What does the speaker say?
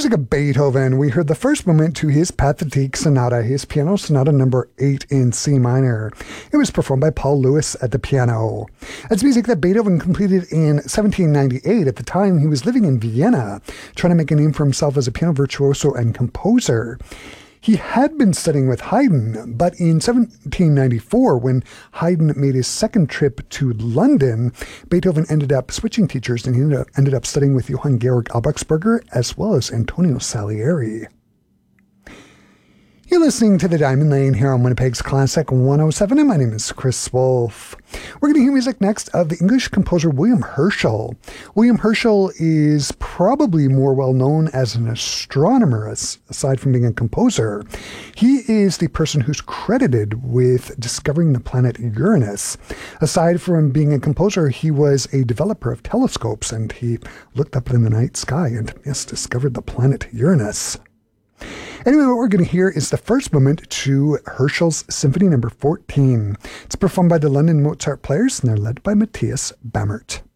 music of Beethoven, we heard the first movement to his Pathetique Sonata, his Piano Sonata number 8 in C minor. It was performed by Paul Lewis at the piano. It's music that Beethoven completed in 1798. At the time, he was living in Vienna, trying to make a name for himself as a piano virtuoso and composer. He had been studying with Haydn, but in 1794, when Haydn made his second trip to London, Beethoven ended up switching teachers and he ended up studying with Johann Georg Albrechtsberger as well as Antonio Salieri. You're listening to The Diamond Lane here on Winnipeg's Classic 107, and my name is Chris Wolf. We're going to hear music next of the English composer William Herschel. William Herschel is probably more well known as an astronomer, aside from being a composer. He is the person who's credited with discovering the planet Uranus. Aside from being a composer, he was a developer of telescopes, and he looked up in the night sky and, yes, discovered the planet Uranus. Anyway, what we're going to hear is the first movement to Herschel's Symphony No. 14. It's performed by the London Mozart Players, and they're led by Matthias Bammert.